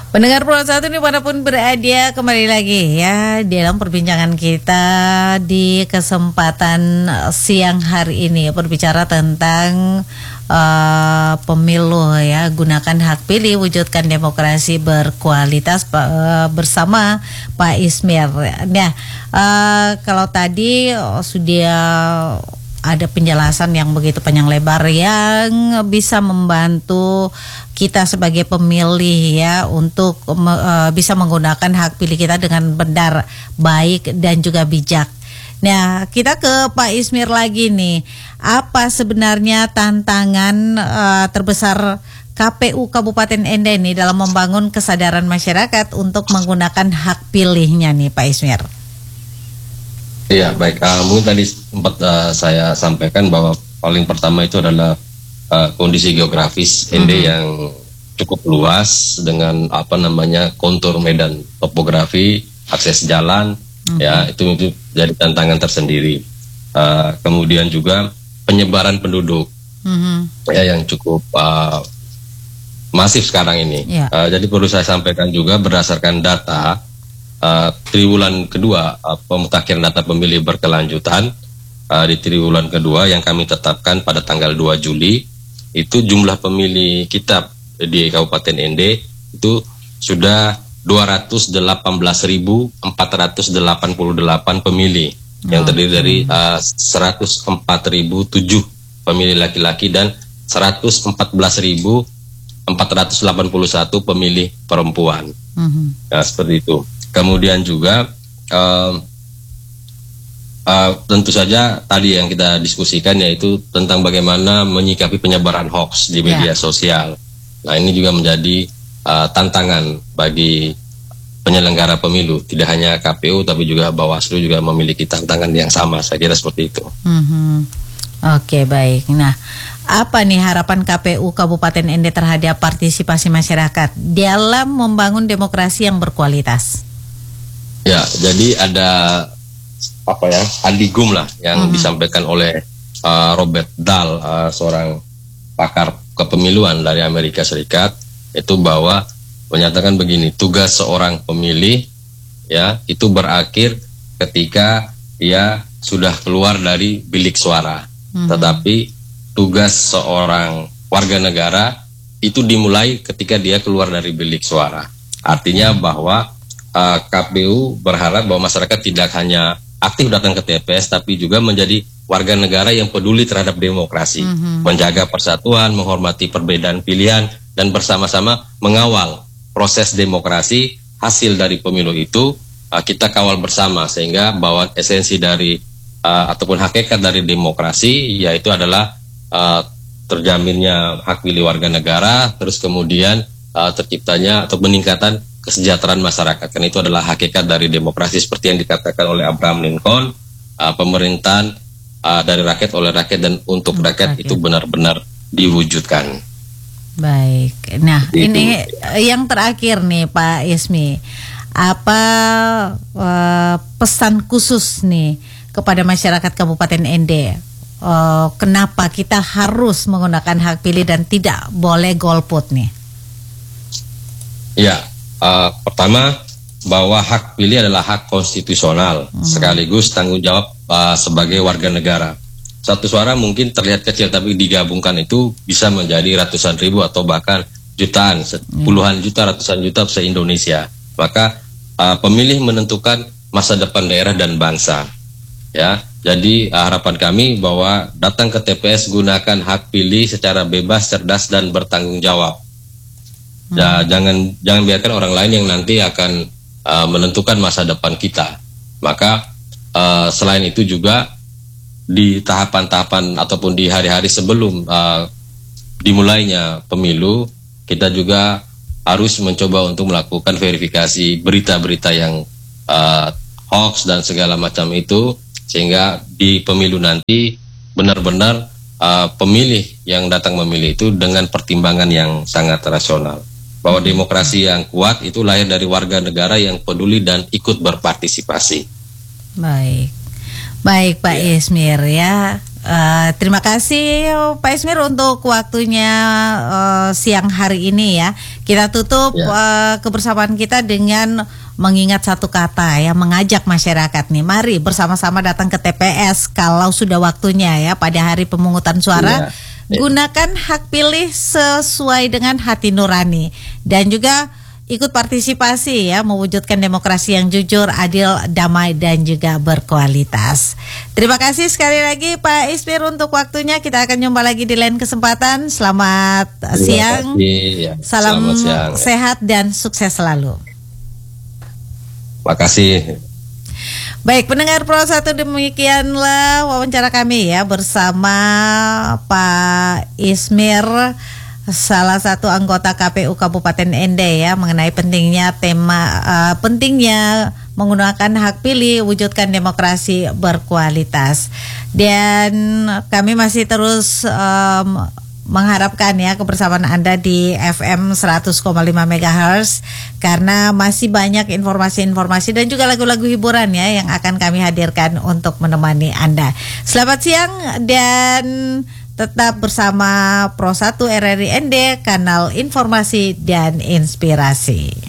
Pendengar Pro 1 dimanapun berada, kembali lagi ya dalam perbincangan kita di kesempatan siang hari ini, berbicara tentang pemilu ya, gunakan hak pilih, wujudkan demokrasi berkualitas bersama Pak Ismir. Nah, kalau tadi sudah ada penjelasan yang begitu panjang lebar yang bisa membantu kita sebagai pemilih ya untuk bisa menggunakan hak pilih kita dengan benar, baik dan juga bijak. Nah, kita ke Pak Ismir lagi nih. Apa sebenarnya tantangan terbesar KPU Kabupaten Ende nih dalam membangun kesadaran masyarakat untuk menggunakan hak pilihnya nih Pak Ismir? Iya, baik. Mungkin tadi sempat saya sampaikan bahwa paling pertama itu adalah kondisi geografis Ende yang cukup luas dengan kontur medan topografi, akses jalan, ya itu jadi tantangan tersendiri. Kemudian juga penyebaran penduduk, ya yang cukup masif sekarang ini. Jadi perlu saya sampaikan juga berdasarkan data. Triwulan kedua pemutakhiran data pemilih berkelanjutan di triwulan kedua yang kami tetapkan pada tanggal 2 Juli itu jumlah pemilih kita di Kabupaten Ende itu sudah 218.488 pemilih yang terdiri dari 104.007 pemilih laki-laki dan 114.481 pemilih perempuan. Nah, seperti itu. Kemudian juga tentu saja tadi yang kita diskusikan yaitu tentang bagaimana menyikapi penyebaran hoax di media sosial. Nah, ini juga menjadi tantangan bagi penyelenggara pemilu. Tidak hanya KPU tapi juga Bawaslu juga memiliki tantangan yang sama. Saya kira seperti itu. Oke, baik. Nah, apa nih harapan KPU Kabupaten Ende terhadap partisipasi masyarakat dalam membangun demokrasi yang berkualitas? Ya, jadi ada adigum lah yang disampaikan oleh Robert Dahl, seorang pakar kepemiluan dari Amerika Serikat, itu bahwa menyatakan begini, tugas seorang pemilih ya itu berakhir ketika dia sudah keluar dari bilik suara. Tetapi tugas seorang warga negara itu dimulai ketika dia keluar dari bilik suara. Artinya bahwa KPU berharap bahwa masyarakat tidak hanya aktif datang ke TPS tapi juga menjadi warga negara yang peduli terhadap demokrasi, menjaga persatuan, menghormati perbedaan pilihan dan bersama-sama mengawal proses demokrasi. Hasil dari pemilu itu kita kawal bersama sehingga bahwa esensi dari ataupun hakikat dari demokrasi yaitu adalah terjaminnya hak pilih warga negara, terus kemudian terciptanya atau peningkatan kesejahteraan masyarakat. Karena itu adalah hakikat dari demokrasi seperti yang dikatakan oleh Abraham Lincoln, pemerintahan dari rakyat, oleh rakyat, dan untuk rakyat itu benar-benar diwujudkan. Baik. Nah, ini yang terakhir nih Pak Ismi. Apa pesan khusus nih kepada masyarakat Kabupaten Ende? Kenapa kita harus menggunakan hak pilih dan tidak boleh golput nih? Ya. Pertama, bahwa hak pilih adalah hak konstitusional sekaligus tanggung jawab sebagai warga negara. Satu suara mungkin terlihat kecil tapi digabungkan itu bisa menjadi ratusan ribu atau bahkan jutaan, puluhan juta, ratusan juta se-Indonesia. Maka pemilih menentukan masa depan daerah dan bangsa. Ya, jadi harapan kami bahwa datang ke TPS gunakan hak pilih secara bebas, cerdas dan bertanggung jawab. Ya, jangan biarkan orang lain yang nanti akan menentukan masa depan kita. Maka selain itu juga di tahapan-tahapan ataupun di hari-hari sebelum dimulainya pemilu, kita juga harus mencoba untuk melakukan verifikasi berita-berita yang hoax dan segala macam itu, sehingga di pemilu nanti benar-benar pemilih yang datang memilih itu dengan pertimbangan yang sangat rasional. Bahwa demokrasi yang kuat itu lahir dari warga negara yang peduli dan ikut berpartisipasi. Baik Pak Ismir ya. Terima kasih Pak Ismir untuk waktunya siang hari ini ya. Kita tutup kebersamaan kita dengan mengingat satu kata ya, mengajak masyarakat nih, mari bersama-sama datang ke TPS kalau sudah waktunya ya pada hari pemungutan suara. Gunakan hak pilih sesuai dengan hati nurani dan juga ikut partisipasi ya, mewujudkan demokrasi yang jujur, adil, damai dan juga berkualitas. Terima kasih sekali lagi Pak Ismir untuk waktunya. Kita akan jumpa lagi di lain kesempatan. Selamat siang. Salam siang, sehat dan sukses selalu. Makasih. Baik, pendengar Pro 1, demikianlah wawancara kami ya bersama Pak Ismir, salah satu anggota KPU Kabupaten Ende ya, mengenai pentingnya pentingnya menggunakan hak pilih, wujudkan demokrasi berkualitas. Dan kami masih terus mengharapkan ya kebersamaan Anda di FM 100,5 MHz karena masih banyak informasi-informasi dan juga lagu-lagu hiburan ya yang akan kami hadirkan untuk menemani Anda. Selamat siang dan tetap bersama Pro 1 RRI ND, kanal informasi dan inspirasi.